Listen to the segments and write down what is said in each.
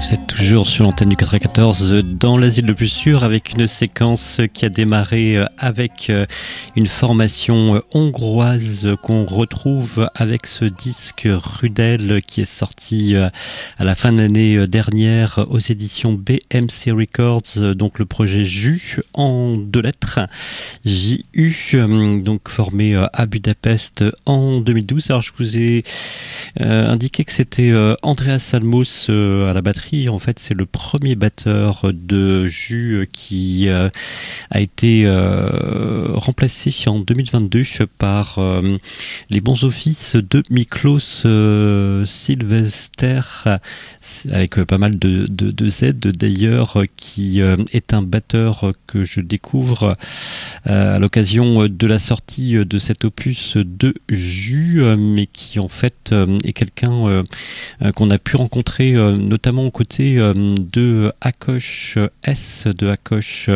Vous êtes toujours sur l'antenne du 94 dans l'asile le plus sûr avec une séquence qui a démarré avec une formation hongroise qu'on retrouve avec ce disque Rudel qui est sorti à la fin de l'année dernière aux éditions BMC Records, donc le projet JU en 2 lettres, JU, donc formé à Budapest en 2012. Alors je vous ai indiqué que c'était Andreas Salmos à la batterie. En fait, c'est le premier batteur de JU qui a été remplacé en 2022 par les bons offices de Miklos Sylvester, avec pas mal de Z d'ailleurs, qui est un batteur que je découvre à l'occasion de la sortie de cet opus de JU, mais qui en fait est quelqu'un qu'on a pu rencontrer notamment aux côtés de Ákos S, de Ákos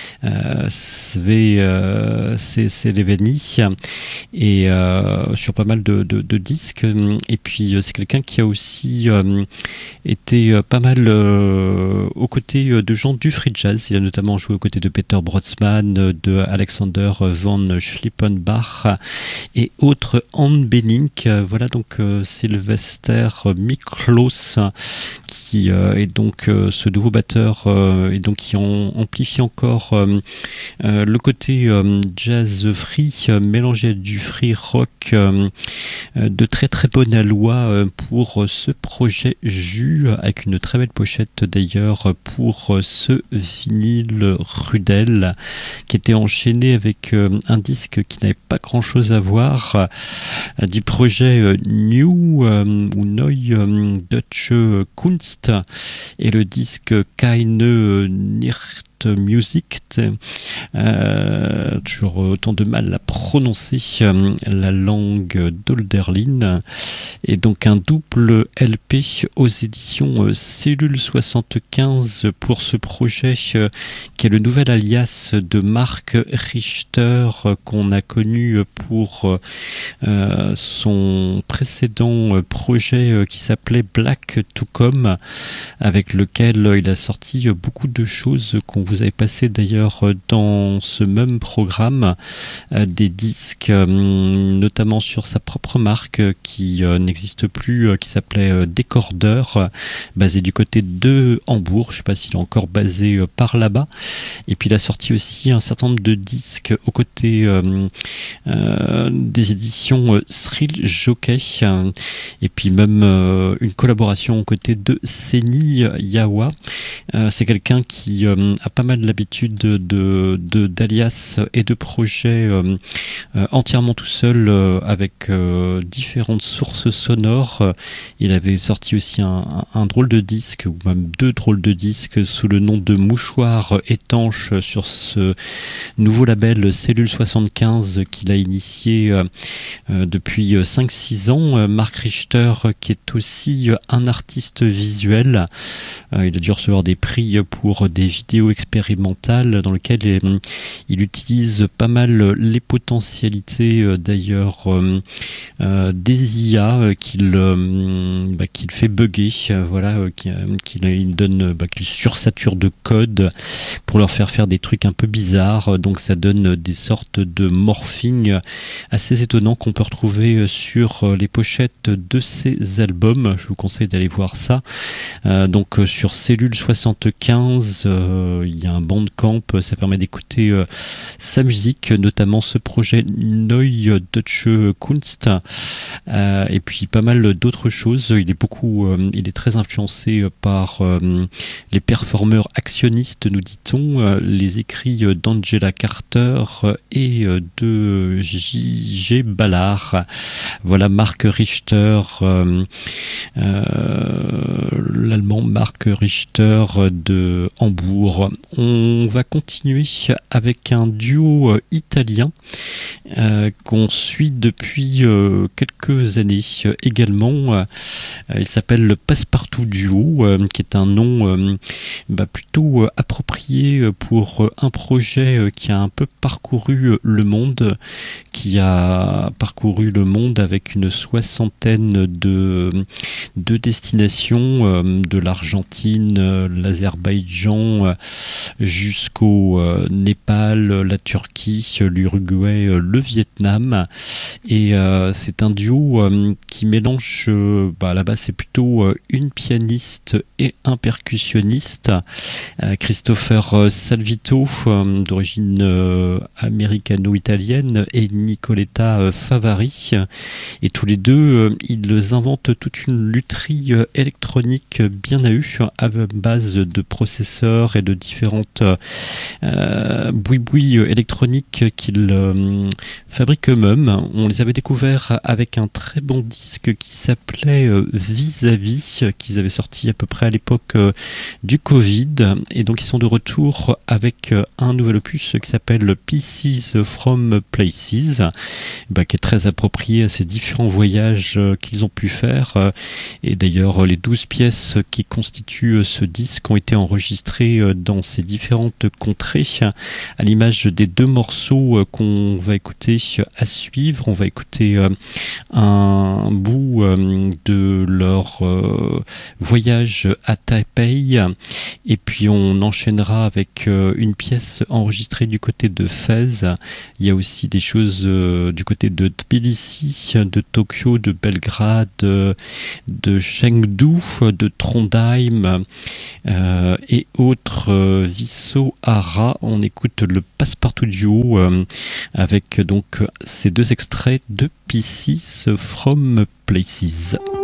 Székely, et sur pas mal de disques. Et puis c'est quelqu'un qui a aussi été pas mal aux côtés de gens du free jazz. Il a notamment joué aux côtés de Peter Brodsman, de Alexander von Schlippenbach et autres Handbelink. Voilà donc Sylvester Miklos qui est donc ce nouveau batteur et donc qui amplifie encore le côté jazz free mélangé à du free rock de très très bonne aloi pour ce projet JU, avec une très belle pochette d'ailleurs pour ce vinyle Rudel qui était enchaîné avec un disque qui n'avait pas grand chose à voir, du projet New ou Neue Deutsche Kunst, et le disque Keine Nicht Music, toujours autant de mal à prononcer la langue d'Olderlin, et donc un double LP aux éditions Cellule 75 pour ce projet qui est le nouvel alias de Mark Richter, qu'on a connu pour son précédent projet qui s'appelait Black to Come, avec lequel il a sorti beaucoup de choses qu'on vous avez passé d'ailleurs dans ce même programme, des disques notamment sur sa propre marque qui n'existe plus, qui s'appelait Décordeur, basé du côté de Hambourg. Je ne sais pas s'il est encore basé par là-bas. Et puis il a sorti aussi un certain nombre de disques aux côtés des éditions Thrill Jockey, et puis même une collaboration aux côtés de Seni Yawa. C'est quelqu'un qui a pas mal l'habitude d'alias et de projets entièrement tout seul, avec différentes sources sonores. Il avait sorti aussi un drôle de disque, ou même 2 drôles de disques sous le nom de Mouchoir étanche sur ce nouveau label Cellule 75 qu'il a initié depuis 5-6 ans. Mark Richter, qui est aussi un artiste visuel, il a dû recevoir des prix pour des vidéos expérimentales dans lesquelles il utilise pas mal les potentialités d'ailleurs des IA qu'il fait bugger, voilà, qu'il sursature de code pour leur faire des trucs un peu bizarres. Donc ça donne des sortes de morphing assez étonnants qu'on peut retrouver sur les pochettes de ces albums. Je vous conseille d'aller voir ça. Donc sur Cellule 75, il y a un bandcamp, ça permet d'écouter sa musique, notamment ce projet Neue Deutsche Kunst, et puis pas mal d'autres choses. Il est très influencé par les performeurs actionnistes, nous dit-on, les écrits d'Angela Carter et de J.G. Ballard. Voilà Mark Richter, l'allemand Mark Richter de Hambourg. On va continuer avec un duo italien qu'on suit depuis quelques années également. Il s'appelle le Passepartout Duo, qui est un nom plutôt approprié pour un projet qui a un peu parcouru le monde, avec une 60aine de destinations, de l'Argentine l'Argentine, l'Azerbaïdjan, jusqu'au Népal, la Turquie, l'Uruguay, le Vietnam. Et c'est un duo qui mélange, à la base c'est plutôt une pianiste et un percussionniste, Christopher Salvito, d'origine américano-italienne, et Nicoletta Favari. Et tous les deux, ils inventent toute une lutherie électronique bien à eux, à base de processeurs et de différentes boui-boui électroniques qu'ils fabriquent eux-mêmes. On les avait découverts avec un très bon disque qui s'appelait Vis-à-vis, qu'ils avaient sorti à peu près à l'époque du Covid. Et donc ils sont de retour avec un nouvel opus qui s'appelle Pieces from Places, qui est très approprié à ces différents voyages qu'ils ont pu faire. Et d'ailleurs, les 12 pièces qui constituent ce disque ont été enregistrées dans ces différentes contrées, à l'image des 2 morceaux qu'on va écouter à suivre. On va écouter un bout de leur voyage à Taipei, et puis on enchaînera avec une pièce enregistrée du côté de Fès. Il y a aussi des choses du côté de Tbilissi, de Tokyo, de Belgrade, de Chengdu, de Trondheim et autres. Visso Hara. On écoute le Passepartout duo avec donc ces 2 extraits de Pieces from Places.